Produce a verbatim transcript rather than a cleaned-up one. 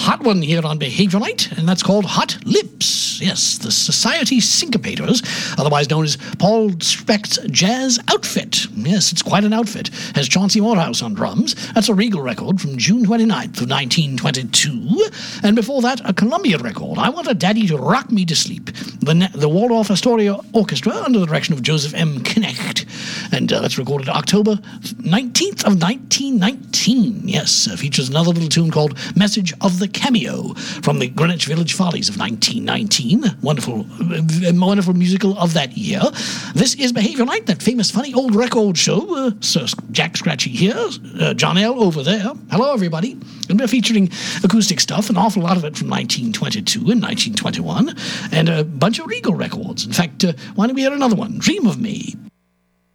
hot one here on Behavior Night, and that's called Hot Lips. Yes, the Society Syncopators, otherwise known as Paul Specht's Jazz Outfit. Yes, it's quite an outfit. Has Chauncey Morehouse on drums. That's a Regal record from June twenty-ninth of nineteen twenty-two. And before that, a Columbia record, I Want a Daddy to Rock Me to Sleep. The, the Waldorf Astoria Orchestra under the direction of Joseph M. Knecht. And uh, that's recorded October nineteenth of nineteen nineteen. Yes, uh, features another little tune called Message of the Cameo from the Greenwich Village Follies of nineteen nineteen. Wonderful, uh, wonderful musical of that year. This is Behavior Night, that famous, funny old record show. Uh, Sir Jack Scratchy here, uh, John L. over there. Hello, everybody. And we're featuring acoustic stuff, an awful lot of it from nineteen twenty-two and nineteen twenty-one, and a bunch of Regal records. In fact, uh, why don't we hear another one? Dream of Me.